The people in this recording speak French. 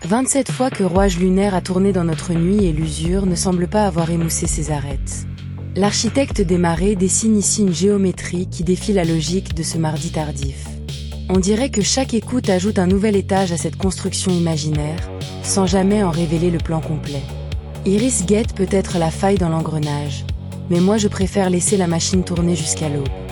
27 fois que rouage lunaire a tourné dans notre nuit et l'usure ne semble pas avoir émoussé ses arêtes. L'architecte des marées dessine ici une géométrie qui défie la logique de ce mardi tardif. On dirait que chaque écoute ajoute un nouvel étage à cette construction imaginaire, sans jamais en révéler le plan complet. Iris guette peut-être la faille dans l'engrenage, mais moi je préfère laisser la machine tourner jusqu'à l'aube.